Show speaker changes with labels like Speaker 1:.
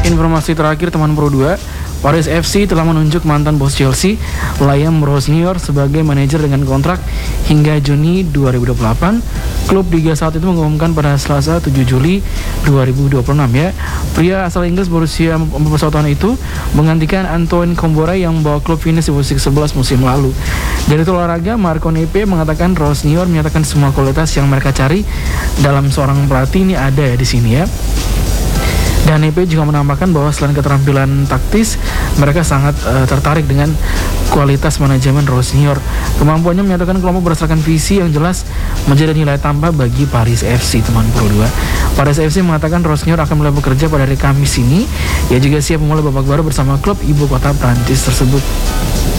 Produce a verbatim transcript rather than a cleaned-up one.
Speaker 1: Informasi terakhir teman Pro dua, Paris F C telah menunjuk mantan bos Chelsea, Liam Rose Senior sebagai manajer dengan kontrak hingga Juni dua ribu dua puluh delapan. Klub Liga satu itu mengumumkan pada Selasa tujuh Juli dua ribu dua puluh enam ya. Pria asal Inggris berusia empat puluh satu tahun itu menggantikan Antoine Kombora yang membawa klub finish di posisi sebelas musim lalu. Direktur olahraga Marco Nepe mengatakan Rose Senior menyatakan semua kualitas yang mereka cari dalam seorang pelatih ini ada ya di sini ya. Dan Nepe juga menambahkan bahwa selain keterampilan taktis, mereka sangat uh, tertarik dengan kualitas manajemen Rose Senior. Kemampuannya menyatakan kelompok berdasarkan visi yang jelas menjadi nilai tambah bagi Paris F C teman Pro dua. Paris F C mengatakan Rose Senior akan mulai bekerja pada hari Kamis ini. Ia juga siap memulai babak baru bersama klub ibu kota Prancis tersebut.